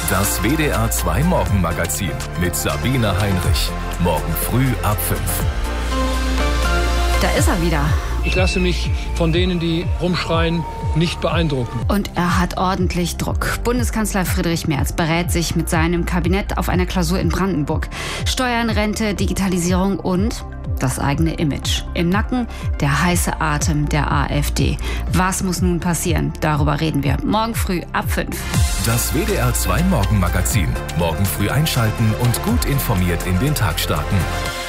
Das WDR 2 Morgenmagazin mit Sabine Heinrich. Morgen früh ab 5. Da ist er wieder. Ich lasse mich von denen, die rumschreien, nicht beeindrucken. Und er hat ordentlich Druck. Bundeskanzler Friedrich Merz berät sich mit seinem Kabinett auf einer Klausur in Brandenburg. Steuern, Rente, Digitalisierung und das eigene Image. Im Nacken der heiße Atem der AfD. Was muss nun passieren? Darüber reden wir morgen früh ab 5. Das WDR 2 Morgenmagazin. Morgen früh einschalten und gut informiert in den Tag starten.